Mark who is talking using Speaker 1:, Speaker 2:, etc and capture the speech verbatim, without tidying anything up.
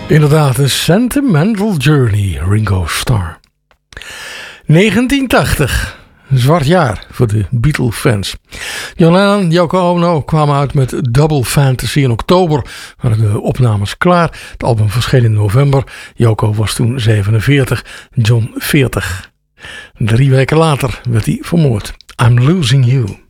Speaker 1: Inderdaad, een Sentimental Journey, Ringo Starr. negentien tachtig, een zwart jaar voor de Beatle-fans. John Lennon en Yoko Ono kwamen uit met Double Fantasy in oktober. Waren de opnames klaar. Het album verscheen in november. Yoko was toen zevenenveertig, John veertig. Drie weken later werd hij vermoord. I'm Losing You.